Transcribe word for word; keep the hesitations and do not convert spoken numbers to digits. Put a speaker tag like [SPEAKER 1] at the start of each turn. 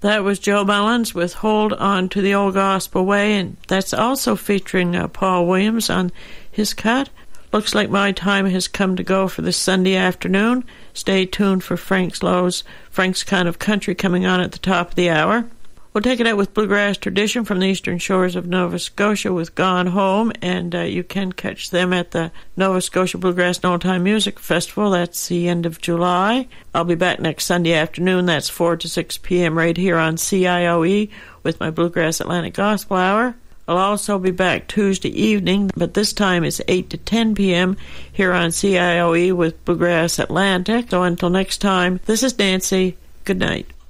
[SPEAKER 1] That was Joe Mullins with Hold On to the Old Gospel Way, and that's also featuring uh, Paul Williams on his cut. Looks like my time has come to go for this Sunday afternoon. Stay tuned for Frank Slow's Frank's Kind of Country coming on at the top of the hour. We'll take it out with Bluegrass Tradition from the eastern shores of Nova Scotia with Gone Home, and uh, you can catch them at the Nova Scotia Bluegrass and Old Time Music Festival. That's the end of July. I'll be back next Sunday afternoon. That's four to six p.m. right here on C I O E with my Bluegrass Atlantic Gospel Hour. I'll also be back Tuesday evening, but this time it's eight to ten p.m. here on C I O E with Bluegrass Atlantic. So until next time, this is Nancy. Good night.